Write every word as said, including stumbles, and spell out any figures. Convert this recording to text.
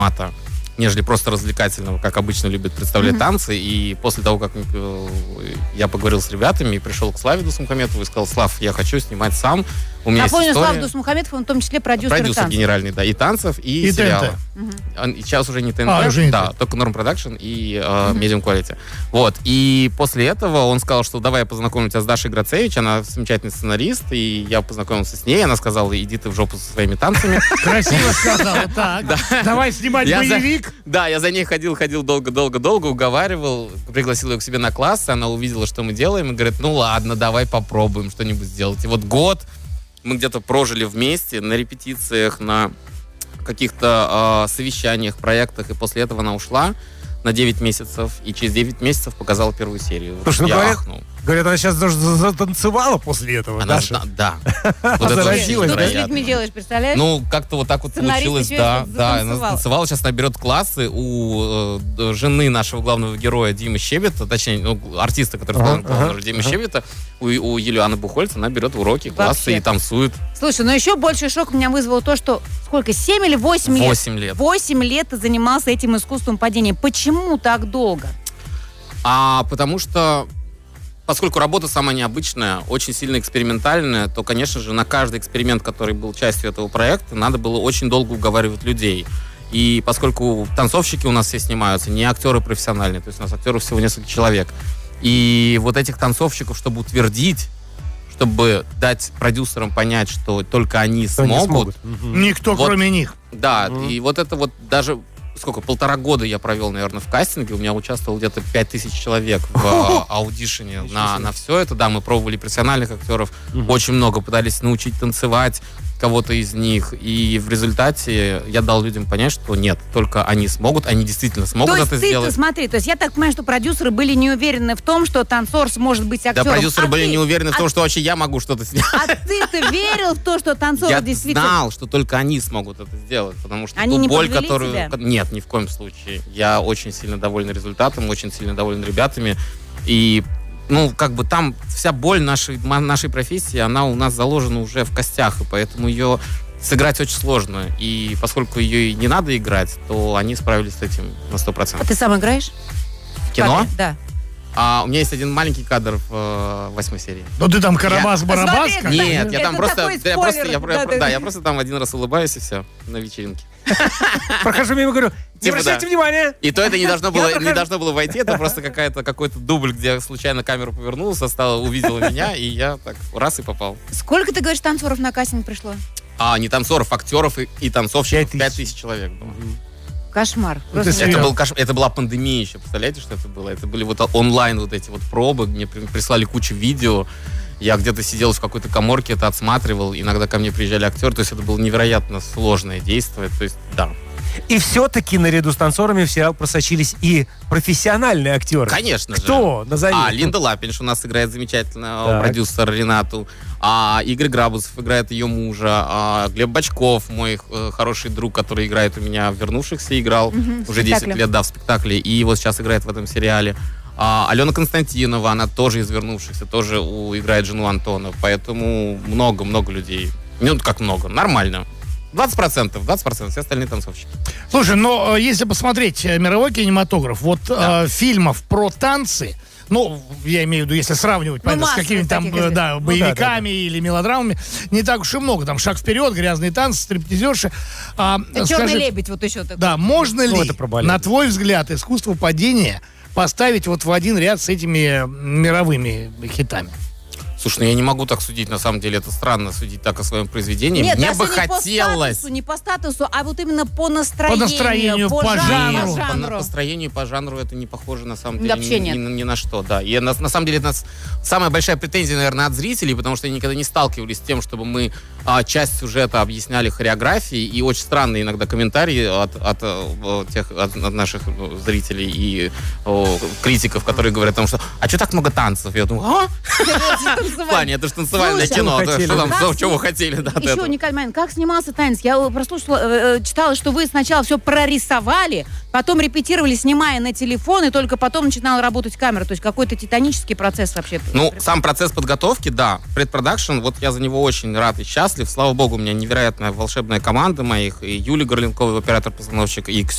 формата, нежели просто развлекательного, как обычно любят представлять mm-hmm. танцы. И после того, как я поговорил с ребятами и пришел к Славе Дусмухаметову и сказал: Слав, я хочу снимать сам. У меня Напомню, есть история. Слав Дусмухаметов, он в том числе продюсер, продюсер танцев. генеральный, да, и танцев, и, и сериала. Угу. И сейчас уже не ТНТ, а, уже не да, ТНТ. только Norm Production и э, uh-huh. Medium Quality. Вот, и после этого он сказал, что давай я познакомлю тебя с Дашей Грацевич, она замечательный сценарист, и я познакомился с ней, она сказала: иди ты в жопу со своими танцами. Красиво сказала, так. Давай снимать боевик. Да, я за ней ходил, ходил долго-долго-долго, уговаривал, пригласил ее к себе на класс, она увидела, что мы делаем, и говорит: ну ладно, давай попробуем что-нибудь сделать. И вот год мы где-то прожили вместе на репетициях, на каких-то э, совещаниях, проектах, и после этого она ушла на девять месяцев, и через девять месяцев показала первую серию. Слушай, ну я говорят, ахнул. говорят, она сейчас даже затанцевала после этого, Она, Даша. да, да. Вот это очень Что ты с невероятно. людьми делаешь, представляешь? Ну, как-то вот так вот Сценарист получилось, еще да, и да, она затанцевала. танцевала, сейчас она берет классы у э, жены нашего главного героя Димы Щебета, точнее, ну, артиста, который Ага, главный главный ага, герой Димы ага. Щебета, у, у Юлианы Бухольц, она берет уроки, классы Вообще. и танцует. Слушай, но еще больший шок у меня вызвало то, что сколько, семь или восемь лет? Восемь лет. Восемь лет ты занимался этим искусством падения. Почему так долго? А потому что, поскольку работа самая необычная, очень сильно экспериментальная, то, конечно же, на каждый эксперимент, который был частью этого проекта, надо было очень долго уговаривать людей. И поскольку танцовщики у нас все снимаются, не актеры профессиональные, то есть у нас актеров всего несколько человек. И вот этих танцовщиков, чтобы утвердить, чтобы дать продюсерам понять, что только они Что они смогут. смогут. Никто, Вот. кроме них. Да, Мгм. и вот это вот даже... Сколько? Полтора года я провел, наверное, в кастинге. У меня участвовало где-то пять тысяч человек в э, аудишене на, на все это. Да, мы пробовали профессиональных актеров. Мгм. Очень много пытались научить танцевать кого-то из них. И в результате я дал людям понять, что нет, только они смогут, они действительно смогут то есть это ты, сделать. смотри, то есть я так понимаю, что продюсеры были не уверены в том, что танцор сможет быть Да, актером. продюсеры а были ты, не уверены в а- том, что вообще я могу что-то снять. А ты-то верил в то, что танцор Я действительно... знал, что только они смогут это сделать, потому что Они ту не боль, подвели которую... тебя? Нет, ни в коем случае. Я очень сильно доволен результатом, очень сильно доволен ребятами. И, ну, как бы там вся боль нашей, ма- нашей профессии, она у нас заложена уже в костях, и поэтому ее сыграть очень сложно. И поскольку ее и не надо играть, то они справились с этим на сто А процентов. ты сам играешь? В кино? Как? Да. А у меня есть один маленький кадр в э, восьмой серии. Ну ты там Карабас-Барабас. Смотри, как? Нет, я Это там просто, такой я просто, спойлер, я, да, про- да. да, я просто там один раз улыбаюсь, и все, на вечеринке. Прохожу мимо, говорю: не Типа обращайте да. внимания. И то это не должно было, Я не прохожу. должно было войти, это просто какая-то, какой-то дубль, где случайно камера повернулась, стала, увидела меня, и я так раз и попал. Сколько, ты говоришь, танцоров на кастинг пришло? А не танцоров, актеров и, и танцовщиков. Пять Пять тысяч. тысяч человек было. Кошмар. Это Просто серьезно. Это, был кош- это была пандемия еще, представляете, что это было? Это были вот онлайн вот эти вот пробы, мне при- прислали кучу видео, я где-то сидел в какой-то каморке, это отсматривал, иногда ко мне приезжали актеры, то есть это было невероятно сложное действие, то есть да. И все-таки наряду с танцорами в сериал просочились и профессиональные актеры. Конечно же. Кто? Назови. А, Линда Лапинш у нас играет замечательно, Так. продюсер Ренату. А, Игорь Грабусов играет ее мужа. А, Глеб Бочков, мой э, хороший друг, который играет у меня в «Вернувшихся», играл Мгм, в уже десять спектакле. лет, да, в спектакле. И вот сейчас играет в этом сериале. А, Алена Константинова, она тоже из «Вернувшихся», тоже у, играет жену Антона. Поэтому много-много людей. Ну, как много, нормально. двадцать процентов, двадцать процентов, все остальные танцовщики. Слушай, но э, если посмотреть э, мировой кинематограф, вот Да. э, фильмов про танцы, ну, я имею в виду, если сравнивать, понятно, с масса какими-то там, таких, э, если- да, Ну, боевиками или мелодрамами, не так уж и много. Там «Шаг вперед», «Грязные танцы», «Стриптизерши». А, «Черный скажи, лебедь» вот еще такой. Да, можно Ну, ли, это про балет. на твой взгляд, искусство падения поставить вот в один ряд с этими мировыми хитами? Слушай, ну я не могу так судить, на самом деле это странно судить так о своем произведении. Нет, Мне даже бы не по хотелось... статусу, не по статусу, а вот именно по настроению. По настроению, по жанру. жанру. По, жанру. на- по строению, по жанру это не похоже на самом Да, деле вообще ни, нет. ни- ни на что, да. И на, на самом деле это нас самая большая претензия, наверное, от зрителей, потому что они никогда не сталкивались с тем, чтобы мы а, часть сюжета объясняли хореографией, и очень странные иногда комментарии от, от, э, тех, от, от наших зрителей и о, критиков, которые говорят о том, что а что так много танцев? Я думаю, а? В плане, это же танцевальное Слушай, кино. Что вы да, хотели? Что там, А как что вы сни- хотели да, от Еще этого? уникальный момент. Как снимался танец? Я прослушала, э, э, читала, что вы сначала все прорисовали, потом репетировали, снимая на телефон, и только потом начинала работать камера. То есть какой-то титанический процесс вообще. Ну, сам процесс подготовки, да. Предпродакшн, вот я за него очень рад и счастлив. Слава богу, у меня невероятная волшебная команда моих. И Юлия Горленкова, оператор-постановщик, и